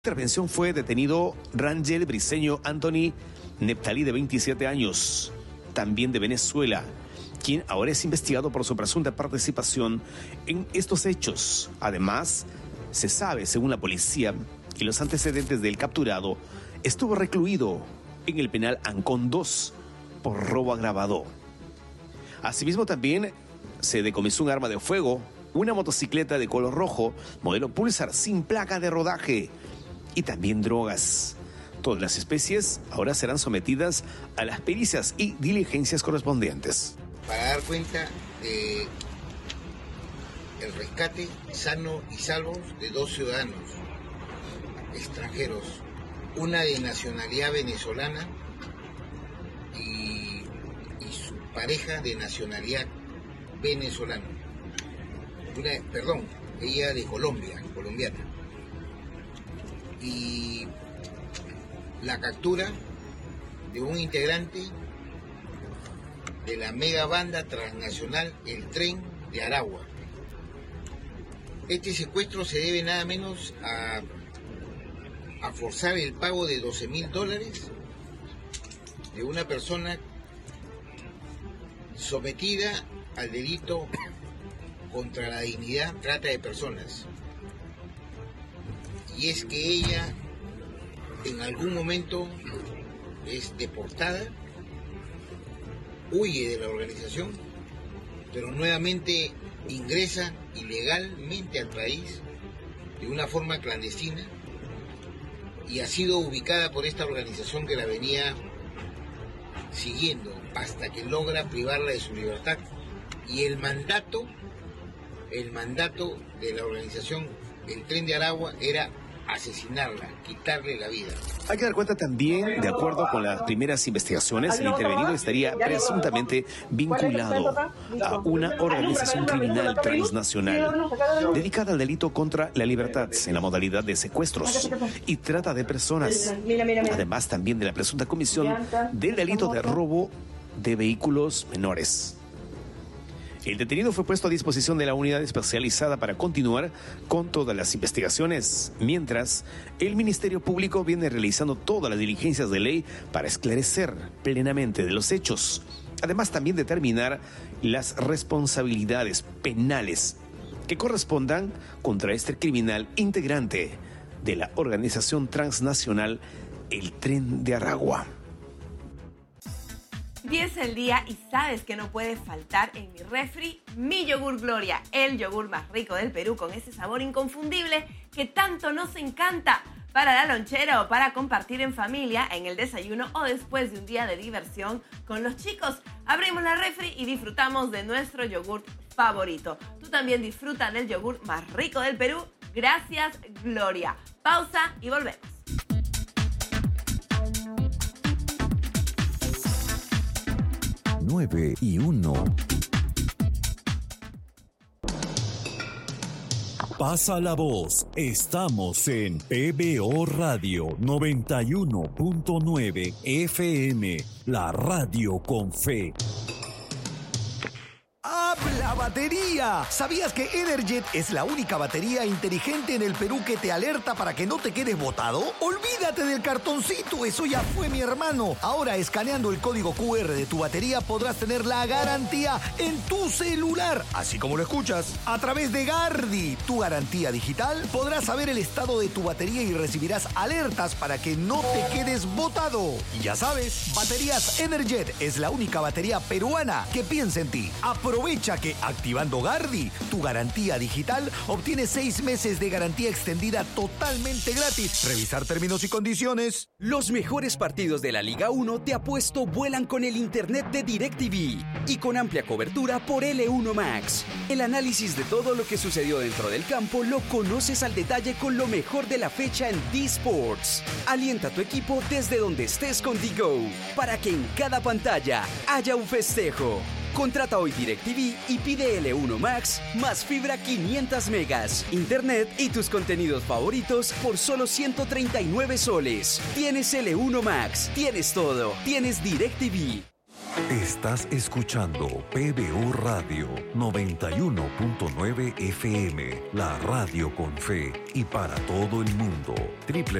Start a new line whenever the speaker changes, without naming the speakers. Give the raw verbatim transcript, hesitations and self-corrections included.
Intervención fue detenido Rangel Briceño Anthony Neptalí, de veintisiete años, también de Venezuela, quien ahora es investigado por su presunta participación en estos hechos. Además, se sabe, según la policía y los antecedentes del capturado, estuvo recluido en el penal Ancón dos por robo agravado. Asimismo, también se decomisó un arma de fuego, una motocicleta de color rojo, modelo Pulsar, sin placa de rodaje, y también drogas. Todas las especies ahora serán sometidas a las pericias y diligencias correspondientes.
Para dar cuenta de el rescate sano y salvo de dos ciudadanos extranjeros, una de nacionalidad venezolana y, y su pareja de nacionalidad venezolana. Una, perdón, ella de Colombia, colombiana. Y la captura de un integrante de la mega banda transnacional El Tren de Aragua. Este secuestro se debe nada menos a, a forzar el pago de doce mil dólares de una persona sometida al delito contra la dignidad, trata de personas. Y es que ella en algún momento es deportada, huye de la organización, pero nuevamente ingresa ilegalmente al país de una forma clandestina y ha sido ubicada por esta organización que la venía siguiendo hasta que logra privarla de su libertad. Y el mandato, el mandato de la organización El Tren de Aragua era asesinarla, quitarle la vida.
Hay que dar cuenta también, de acuerdo con las primeras investigaciones, el intervenido estaría presuntamente vinculado a una organización criminal transnacional dedicada al delito contra la libertad en la modalidad de secuestros y trata de personas, además también de la presunta comisión del delito de robo de vehículos menores. El detenido fue puesto a disposición de la unidad especializada para continuar con todas las investigaciones, mientras el Ministerio Público viene realizando todas las diligencias de ley para esclarecer plenamente de los hechos. Además, también determinar las responsabilidades penales que correspondan contra este criminal integrante de la organización transnacional El Tren de Aragua.
Empieza el día y sabes que no puede faltar en mi refri mi yogur Gloria, el yogur más rico del Perú con ese sabor inconfundible que tanto nos encanta para la lonchera o para compartir en familia, en el desayuno o después de un día de diversión con los chicos. Abrimos la refri y disfrutamos de nuestro yogur favorito. Tú también disfruta del yogur más rico del Perú. Gracias, Gloria. Pausa y volvemos.
nueve y uno. Pasa la voz. Estamos en P B O Radio noventa y uno punto nueve F M, la radio con fe.
¡Habla batería! ¿Sabías que Energet es la única batería inteligente en el Perú que te alerta para que no te quedes botado? ¡Olvídate del cartoncito! ¡Eso ya fue, mi hermano! Ahora, escaneando el código Q R de tu batería, podrás tener la garantía en tu celular. Así como lo escuchas. A través de Gardi, tu garantía digital, podrás saber el estado de tu batería y recibirás alertas para que no te quedes botado. Y ya sabes, Baterías Energet es la única batería peruana que piensa en ti. Aprovecha que activando Gardi, tu garantía digital, obtienes seis meses de garantía extendida totalmente gratis. Revisar términos y condiciones.
Los mejores partidos de la Liga uno, te apuesto, vuelan con el internet de DirecTV y con amplia cobertura por L uno Max. El análisis de todo lo que sucedió dentro del campo lo conoces al detalle con lo mejor de la fecha en D-Sports. Alienta a tu equipo desde donde estés con D-Go para que en cada pantalla haya un festejo. Contrata hoy DirecTV y pide L uno Max más fibra quinientos megas, internet y tus contenidos favoritos por solo ciento treinta y nueve soles. Tienes L uno Max, tienes todo, tienes DirecTV.
Estás escuchando P B O Radio noventa y uno punto nueve F M, la radio con fe y para todo el mundo. doble